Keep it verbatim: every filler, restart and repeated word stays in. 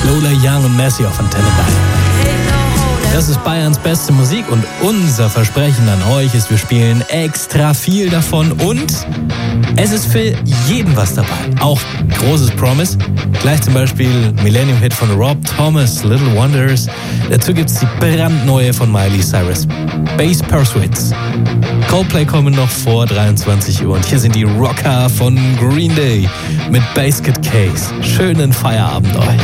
Lola Young und Massey auf Antenne Bayern. Das ist Bayerns beste Musik und unser Versprechen an euch ist, wir spielen extra viel davon und es ist für jeden was dabei. Auch großes Promise. Gleich zum Beispiel Millennium Hit von Rob Thomas, Little Wonders. Dazu gibt es die brandneue von Miley Cyrus, Bass Pursuits. Coldplay kommen noch vor dreiundzwanzig Uhr und hier sind die Rocker von Green Day mit Basket Case. Schönen Feierabend euch.